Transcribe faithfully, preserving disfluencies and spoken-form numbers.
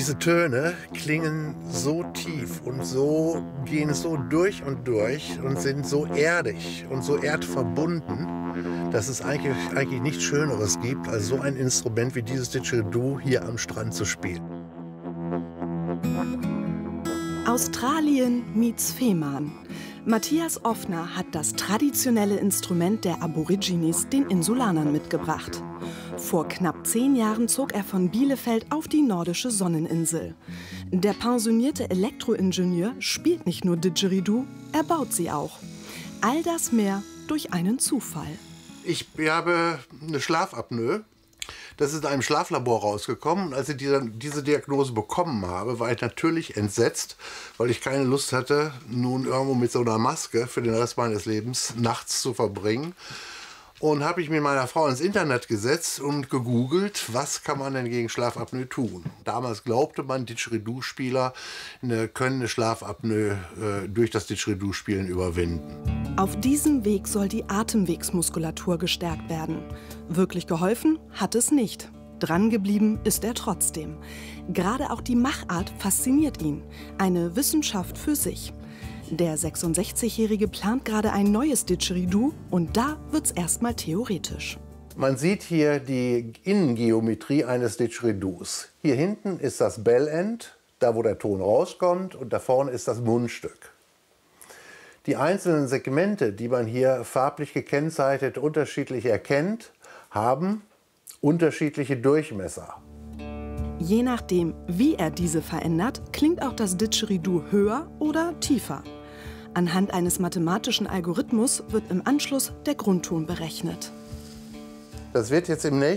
Diese Töne klingen so tief und so, gehen so durch und durch und sind so erdig und so erdverbunden, dass es eigentlich, eigentlich nichts Schöneres gibt, als so ein Instrument wie dieses Didgeridoo hier am Strand zu spielen. Australien meets Fehmarn. Matthias Offner hat das traditionelle Instrument der Aborigines den Insulanern mitgebracht. Vor knapp zehn Jahren zog er von Bielefeld auf die nordische Sonneninsel. Der pensionierte Elektroingenieur spielt nicht nur Didgeridoo, er baut sie auch. All das mehr durch einen Zufall. Ich habe eine Schlafapnoe. Das ist in einem Schlaflabor rausgekommen. Und als ich diese, diese Diagnose bekommen habe, war ich natürlich entsetzt, weil ich keine Lust hatte, nun irgendwo mit so einer Maske für den Rest meines Lebens nachts zu verbringen. Und habe ich mit meiner Frau ins Internet gesetzt und gegoogelt, was kann man denn gegen Schlafapnoe tun. Damals glaubte man, Didgeridoo-Spieler können eine Schlafapnoe äh, durch das Didgeridoo-Spielen überwinden. Auf diesem Weg soll die Atemwegsmuskulatur gestärkt werden. Wirklich geholfen hat es nicht. Drangeblieben ist er trotzdem. Gerade auch die Machart fasziniert ihn. Eine Wissenschaft für sich. Der sechsundsechzigjährige plant gerade ein neues Didgeridoo und da wird's erstmal theoretisch. Man sieht hier die Innengeometrie eines Didgeridoos. Hier hinten ist das Bellend, da wo der Ton rauskommt, und da vorne ist das Mundstück. Die einzelnen Segmente, die man hier farblich gekennzeichnet unterschiedlich erkennt, haben unterschiedliche Durchmesser. Je nachdem, wie er diese verändert, klingt auch das Didgeridoo höher oder tiefer. Anhand eines mathematischen Algorithmus wird im Anschluss der Grundton berechnet. Das wird jetzt im nächsten